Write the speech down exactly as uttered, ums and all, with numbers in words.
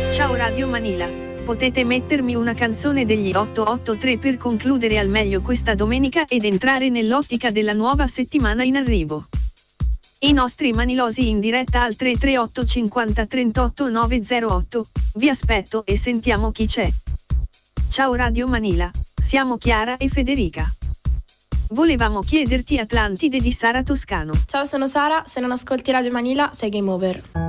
Ciao Radio Manila, potete mettermi una canzone degli otto otto tre per concludere al meglio questa domenica ed entrare nell'ottica della nuova settimana in arrivo. I nostri manilosi in diretta al tre tre otto cinquanta trentotto novecentotto, vi aspetto e sentiamo chi c'è. Ciao Radio Manila, siamo Chiara e Federica. Volevamo chiederti Atlantide di Sara Toscano. Ciao, sono Sara, se non ascolti Radio Manila sei game over.